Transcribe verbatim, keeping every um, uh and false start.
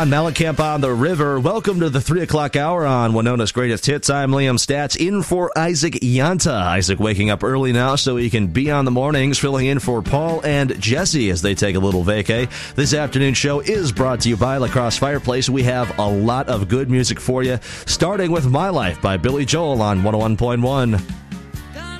Mellencamp on the River. Welcome to the three o'clock hour on Winona's Greatest Hits. I'm Liam Stats, in for Isaac Yanta. Isaac waking up early now so he can be on the mornings, filling in for Paul and Jesse as they take a little vacay. This afternoon show is brought to you by La Crosse Fireplace. We have a lot of good music for you, starting with My Life by Billy Joel on one oh one point one.